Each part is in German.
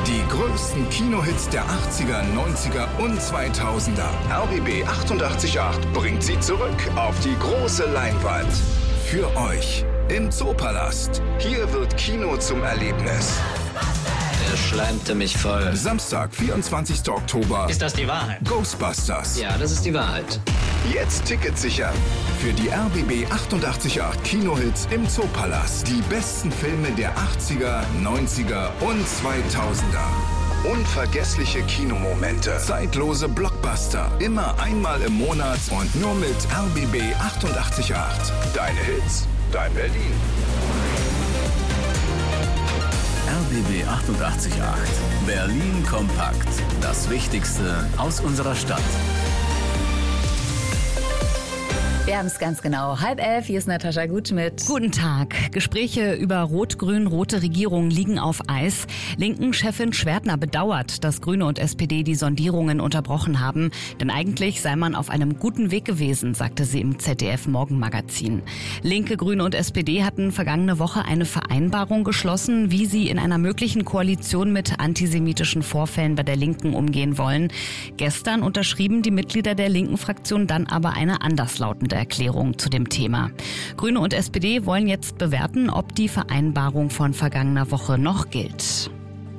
Die größten Kinohits der 80er, 90er und 2000er. RBB 88.8 bringt sie zurück auf die große Leinwand. Für euch im Zoopalast. Hier wird Kino zum Erlebnis. Er schleimte mich voll. Samstag, 24. Oktober. Ist das die Wahrheit? Ghostbusters. Ja, das ist die Wahrheit. Jetzt Ticket sichern. Für die RBB 88.8 Kinohits im Zoopalast. Die besten Filme der 80er, 90er und 2000er. Unvergessliche Kinomomente. Zeitlose Blockbuster. Immer einmal im Monat und nur mit RBB 88.8. Deine Hits, dein Berlin. RBB 88.8. Berlin kompakt. Das Wichtigste aus unserer Stadt. Wir haben es ganz genau. 10:30, hier ist Natascha Gutschmidt. Guten Tag. Gespräche über rot-grün-rote Regierung liegen auf Eis. Linken-Chefin Schwertner bedauert, dass Grüne und SPD die Sondierungen unterbrochen haben. Denn eigentlich sei man auf einem guten Weg gewesen, sagte sie im ZDF-Morgenmagazin. Linke, Grüne und SPD hatten vergangene Woche eine Vereinbarung geschlossen, wie sie in einer möglichen Koalition mit antisemitischen Vorfällen bei der Linken umgehen wollen. Gestern unterschrieben die Mitglieder der linken Fraktion dann aber eine anderslautende Erklärung zu dem Thema. Grüne und SPD wollen jetzt bewerten, ob die Vereinbarung von vergangener Woche noch gilt.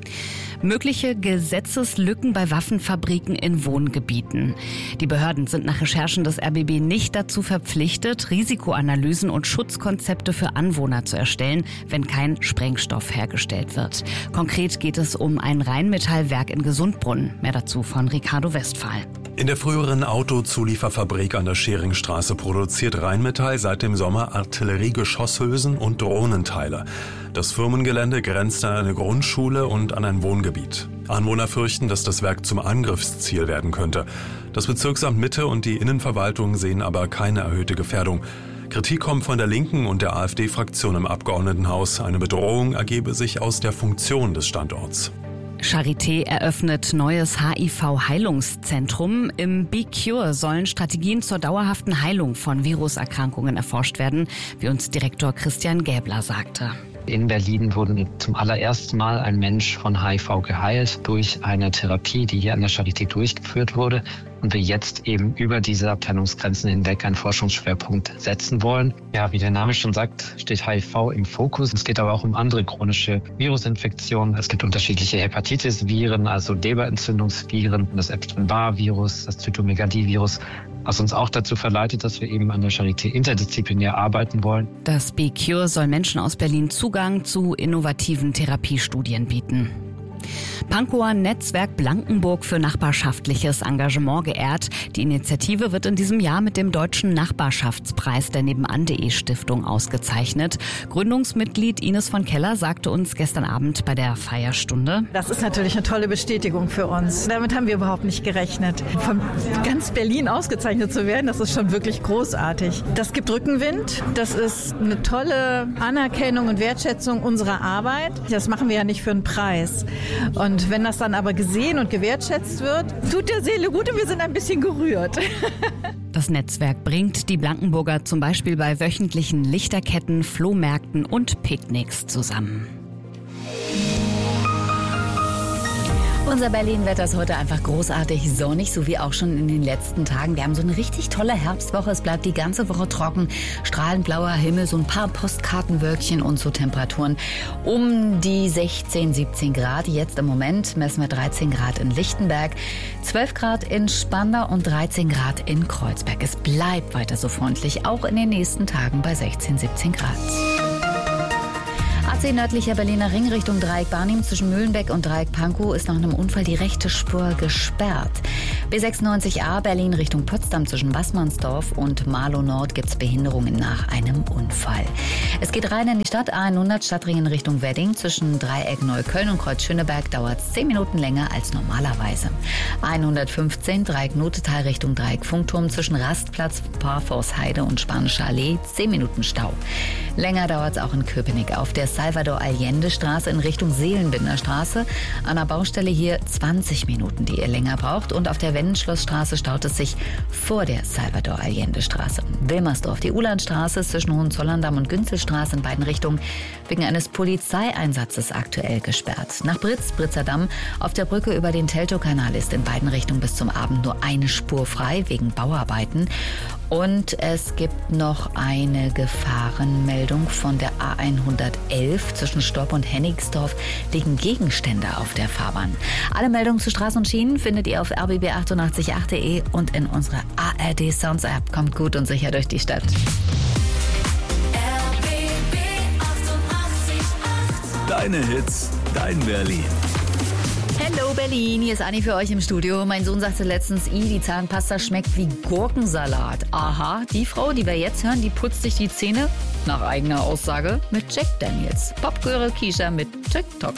Mögliche Gesetzeslücken bei Waffenfabriken in Wohngebieten. Die Behörden sind nach Recherchen des RBB nicht dazu verpflichtet, Risikoanalysen und Schutzkonzepte für Anwohner zu erstellen, wenn kein Sprengstoff hergestellt wird. Konkret geht es um ein Rheinmetallwerk in Gesundbrunn. Mehr dazu von Ricardo Westphal. In der früheren Autozulieferfabrik an der Scheringstraße produziert Rheinmetall seit dem Sommer Artilleriegeschosshülsen und Drohnenteile. Das Firmengelände grenzt an eine Grundschule und an ein Wohngebiet. Anwohner fürchten, dass das Werk zum Angriffsziel werden könnte. Das Bezirksamt Mitte und die Innenverwaltung sehen aber keine erhöhte Gefährdung. Kritik kommt von der Linken und der AfD-Fraktion im Abgeordnetenhaus. Eine Bedrohung ergebe sich aus der Funktion des Standorts. Charité eröffnet neues HIV-Heilungszentrum. Im BeCure sollen Strategien zur dauerhaften Heilung von Viruserkrankungen erforscht werden, wie uns Direktor Christian Gäbler sagte. In Berlin wurde zum allerersten Mal ein Mensch von HIV geheilt durch eine Therapie, die hier an der Charité durchgeführt wurde. Und wir jetzt eben über diese Abteilungsgrenzen hinweg einen Forschungsschwerpunkt setzen wollen. Ja, wie der Name schon sagt, steht HIV im Fokus. Es geht aber auch um andere chronische Virusinfektionen. Es gibt unterschiedliche Hepatitis-Viren, also Leberentzündungsviren, das Epstein-Barr-Virus, das Zytomegalie-Virus, was uns auch dazu verleitet, dass wir eben an der Charité interdisziplinär arbeiten wollen. Das BeCure soll Menschen aus Berlin Zugang zu innovativen Therapiestudien bieten. Pankower Netzwerk Blankenburg für nachbarschaftliches Engagement geehrt. Die Initiative wird in diesem Jahr mit dem Deutschen Nachbarschaftspreis der Nebenan.de Stiftung ausgezeichnet. Gründungsmitglied Ines von Keller sagte uns gestern Abend bei der Feierstunde: Das ist natürlich eine tolle Bestätigung für uns. Damit haben wir überhaupt nicht gerechnet. Von ganz Berlin ausgezeichnet zu werden, das ist schon wirklich großartig. Das gibt Rückenwind. Das ist eine tolle Anerkennung und Wertschätzung unserer Arbeit. Das machen wir ja nicht für einen Preis. Und wenn das dann aber gesehen und gewertschätzt wird, tut der Seele gut und wir sind ein bisschen gerührt. Das Netzwerk bringt die Blankenburger zum Beispiel bei wöchentlichen Lichterketten, Flohmärkten und Picknicks zusammen. Unser Berlin-Wetter ist heute einfach großartig sonnig, so wie auch schon in den letzten Tagen. Wir haben so eine richtig tolle Herbstwoche. Es bleibt die ganze Woche trocken, strahlend blauer Himmel, so ein paar Postkartenwölkchen und so Temperaturen um die 16, 17 Grad. Jetzt im Moment messen wir 13 Grad in Lichtenberg, 12 Grad in Spandau und 13 Grad in Kreuzberg. Es bleibt weiter so freundlich, auch in den nächsten Tagen bei 16, 17 Grad. A10 nördlicher Berliner Ring Richtung Dreieck Barnim zwischen Mühlenbeck und Dreieck Pankow ist nach einem Unfall die rechte Spur gesperrt. B96A Berlin Richtung Potsdam zwischen Wassmannsdorf und Marlow Nord gibt es Behinderungen nach einem Unfall. Es geht rein in die Stadt. A100 Stadtringen Richtung Wedding zwischen Dreieck Neukölln und Kreuz Schöneberg dauert es 10 Minuten länger als normalerweise. A115 Dreieck Notetal Richtung Dreieck Funkturm zwischen Rastplatz, Parforce Heide und Spanische Allee 10 Minuten Stau. Länger dauert es auch in Köpenick auf der Salvador-Allende-Straße in Richtung Seelenbinderstraße. An der Baustelle hier 20 Minuten, die ihr länger braucht. Und auf der Wendenschlossstraße staut es sich vor der Salvador-Allende-Straße. Wilmersdorf, die Ulandstraße zwischen Hohenzollern-Damm und Günzelstraße in beiden Richtungen wegen eines Polizeieinsatzes aktuell gesperrt. Nach Britzer Damm auf der Brücke über den Teltowkanal ist in beiden Richtungen bis zum Abend nur eine Spur frei wegen Bauarbeiten. Und es gibt noch eine Gefahrenmeldung von der A111 zwischen Storp und Hennigsdorf liegen Gegenstände auf der Fahrbahn. Alle Meldungen zu Straßen und Schienen findet ihr auf rbb888.de und in unserer ARD Sounds App. Kommt gut und sicher durch die Stadt. Deine Hits, dein Berlin. Hallo Berlin, hier ist Anni für euch im Studio. Mein Sohn sagte letztens, die Zahnpasta schmeckt wie Gurkensalat. Aha, die Frau, die wir jetzt hören, die putzt sich die Zähne, nach eigener Aussage, mit Jack Daniels. Popgöre Keisha mit TikTok.